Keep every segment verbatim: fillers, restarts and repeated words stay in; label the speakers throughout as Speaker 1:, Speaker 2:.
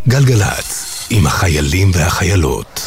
Speaker 1: גלגלץ, עם החיילים והחיילות.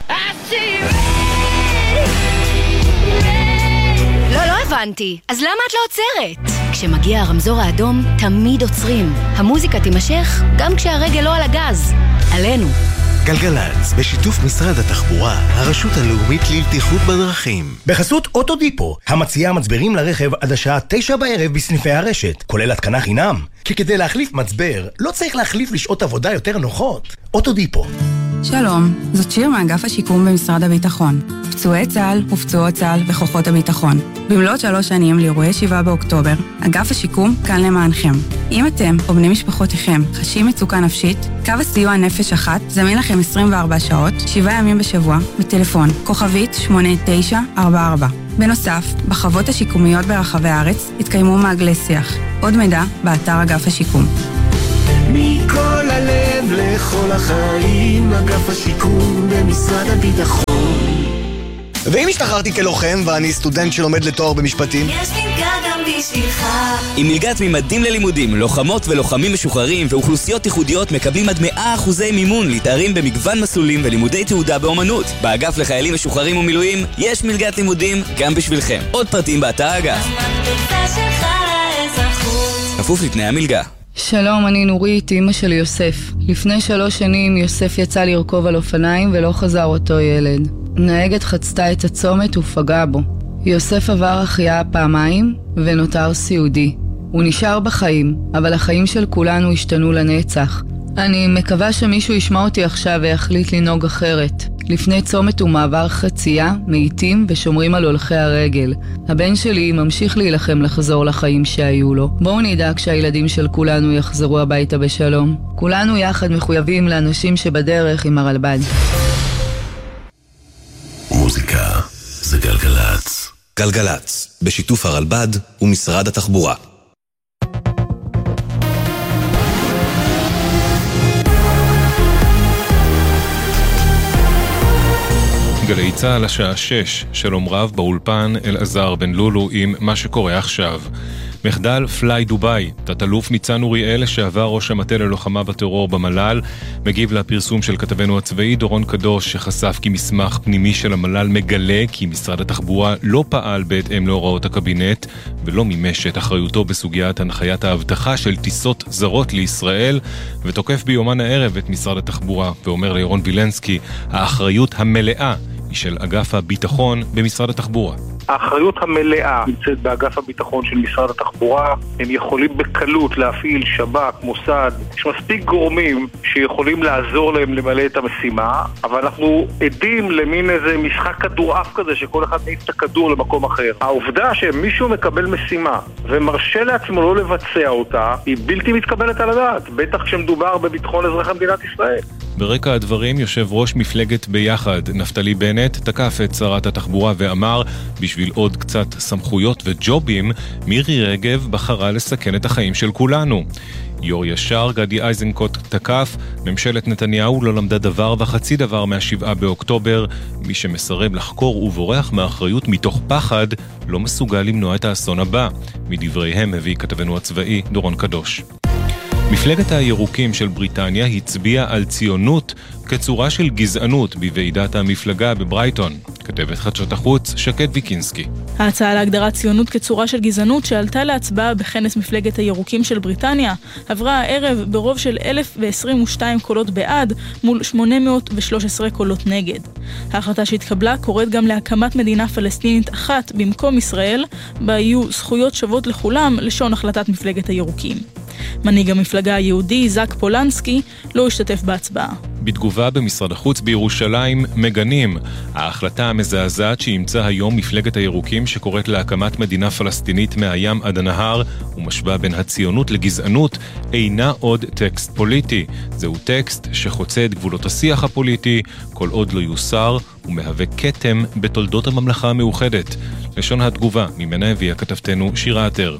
Speaker 2: לא, לא הבנתי. אז למה את לא עוצרת? כשמגיע הרמזור האדום, תמיד עוצרים. המוזיקה תימשך גם כשהרגל לא על הגז. עלינו.
Speaker 3: גלגלץ, בשיתוף משרד התחבורה, הרשות הלאומית לבטיחות בדרכים.
Speaker 4: בחסות אוטודיפו, המציעה מצברים לרכב עד השעה תשע בערב בסניפי הרשת, כולל התקנה חינם. כי כדי להחליף מצבר, לא צריך להחליף לשעות עבודה יותר נוחות. אוטודיפו.
Speaker 5: שלום, זאת שיר מאגף השיקום במשרד הביטחון. פצועי צה"ל ופצועות צה"ל וכוחות הביטחון. במלאת שלוש שנים לאירועי שבעה באוקטובר, אגף השיקום כאן למענכם. אם אתם או בני משפחותיכם חשים מצוקה נפשית, קו הסיוע נפש אחת זמין לכם עשרים וארבע שעות, שבעה ימים בשבוע, בטלפון כוכבית שמונה תשע ארבע ארבע. בנוסף, בחוות השיקומיות ברחבי הארץ התקיימו מעגלי שיח. עוד מידע באתר אגף השיקום.
Speaker 3: מכל הלב לכל החיים, אגף השיקום במשרד הביטחון.
Speaker 6: ואם השתחררתי כלוחם ואני סטודנט שלומד לתואר במשפטים?
Speaker 7: יש מלגה גם בשבילך.
Speaker 8: עם מלגת ממדים ללימודים, לוחמות ולוחמים משוחררים ואוכלוסיות ייחודיות מקבלים עד מאה אחוזי מימון לתארים במגוון מסלולים ולימודי תעודה באומנות. באגף לחיילים משוחררים ומילואים יש מלגת לימודים גם בשבילכם. עוד פרטים באתר האגף.
Speaker 7: המקפצה שלך לאזרחות.
Speaker 8: כפוף לתנאי המלגה.
Speaker 9: שלום, אני נורית, אמא של יוסף. לפני שלוש שנים יוסף יצא לרכוב על אופניים ולא חזר אותו ילד. נהגת חצתה את הצומת ופגעה בו. יוסף עבר החייאה פעמיים ונותר סיעודי. הוא נשאר בחיים, אבל החיים של כולנו השתנו לנצח. אני מקווה שמישהו ישמע אותי עכשיו ויחליט לנהוג אחרת. לפני צומת ומעבר חצייה, מאיטים ושומרים על הולכי הרגל. הבן שלי ממשיך להילחם לחזור לחיים שהיו לו. בואו נדאג שהילדים של כולנו יחזרו הביתה בשלום. כולנו יחד מחויבים לאנשים שבדרך עם הרלב"ד.
Speaker 3: מוזיקה זה גלגלץ.
Speaker 1: גלגלץ, בשיתוף הרלב"ד ומשרד התחבורה.
Speaker 10: גלי צהל השעה שש, שלום רב באולפן אלעזר בן לולו עם מה שקורה עכשיו. מחדל פליי דוביי, תת-אלוף ניצן אוריאל לשעבר ראש המטה ללוחמה בטרור במל"ל, מגיב לפרסום של כתבנו הצבאי דורון קדוש שחשף כי מסמך פנימי של המל"ל מגלה כי משרד התחבורה לא פעל בהתאם להוראות הקבינט ולא מימש את אחריותו בסוגיית הנחיית האבטחה של טיסות זרות לישראל, ותוקף ביומן הערב את משרד התחבורה ואומר לירון וילנסקי, האחריות המלאה היא של אגף הביטחון במשרד התחבורה.
Speaker 11: האחריות המלאה נמצאת באגף הביטחון של משרד התחבורה. הם יכולים בקלות להפעיל שב"כ, מוסד, יש מספיק גורמים שיכולים לעזור להם למלא את המשימה, אבל אנחנו עדים למין איזה משחק כדורעף כזה שכל אחד מעיף את הכדור למקום אחר. העובדה שמישהו מקבל משימה ומרשה לעצמו לא לבצע אותה היא בלתי מתקבלת על הדעת, בטח כשמדובר בביטחון אזרחי מדינת ישראל.
Speaker 10: ברקע הדברים יושב ראש מפלגת ביחד נפתלי בנט תקף את שרת התחבורה ואמר בשביל עוד קצת סמכויות וג'ובים מירי רגב בחרה לסכן את החיים של כולנו. יור ישר גדי איזנקוט תקף, ממשלת נתניהו לא למדה דבר וחצי דבר מהשבעה באוקטובר, מי שמסרב לחקור ובורח מאחריות מתוך פחד לא מסוגל למנוע את האסון הבא. מדבריהם הביא כתבנו הצבאי דורון קדוש. מפלגת הירוקים של בריטניה הצביעה על ציונות כצורה של גזענות בוועידת המפלגה בברייטון. כתבת חדשות החוץ שקד ויקינסקי.
Speaker 12: ההצעה להגדרת ציונות כצורה של גזענות שעלתה להצבעה בכנס מפלגת הירוקים של בריטניה עברה הערב ברוב של אלף ועשרים ושתיים קולות בעד מול שמונה מאות ושלוש עשרה קולות נגד. ההחלטה שהתקבלה קוראת גם להקמת מדינה פלסטינית אחת במקום ישראל, בה יהיו זכויות שוות לכולם לשון החלטת מפלגת הירוקים. מנהיג המפלגה היהודי זק פולנסקי לא השתתף בהצבעה.
Speaker 10: בתגובה במשרד החוץ בירושלים מגנים ההחלטה המזעזעת שאימצה היום מפלגת הירוקים שקוראת להקמת מדינה פלסטינית מהים עד הנהר ומשווה בין הציונות לגזענות אינה עוד טקסט פוליטי. זהו טקסט שחוצה את גבולות השיח הפוליטי כל עוד לא יוסר ומהווה כתם בתולדות הממלכה המאוחדת. לשון התגובה ממנה הביאה כתבתנו שירה עטר.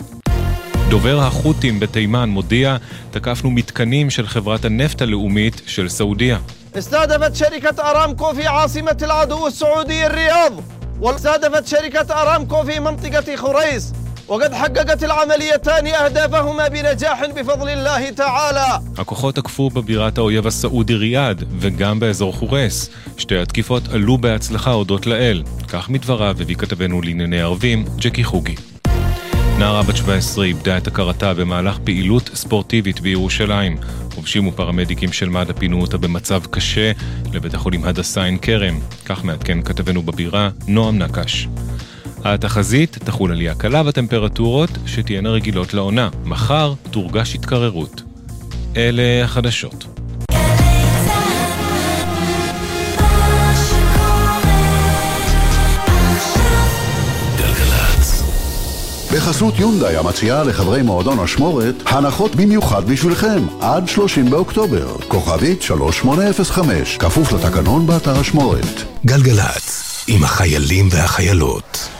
Speaker 10: דובר החות'ים בתימן מודיע, תקפנו מתקנים של חברת הנפט הלאומית של סעודיה.
Speaker 13: استهدفت شركة أرامكو في عاصمة العدو السعودي الرياض واستهدفت شركة أرامكو في منطقة خريص وقد حققت العمليتان أهدافهما بنجاح بفضل الله تعالى.
Speaker 10: הכוחות תקפו בבירת האויב הסעודי ריאד וגם באזור חורס. שתי התקיפות עלו בהצלחה הודות לאל. כך מדבריו הביא כתבנו לענייני ערבים, ג'קי חוגי. נערה בת שבע עשרה איבדה את הכרתה במהלך פעילות ספורטיבית בירושלים. חובשים ופרמדיקים של מד"א פינו אותה במצב קשה לבית החולים הדסה עין כרם. כך מעדכן כתבנו בבירה, נועם נקש. התחזית תחול עלייה קלה בטמפרטורות שתהיינה רגילות לעונה. מחר תורגש התקררות. אלה החדשות.
Speaker 14: בחסות יונדאי המציעה לחברי מועדון אשמורת הנחות במיוחד בשבילכם עד שלושים באוקטובר. כוכבית שלוש שמונה אפס חמש, כפוף לתקנון באתר אשמורת.
Speaker 3: גלגלץ, עם החיילים והחיילות.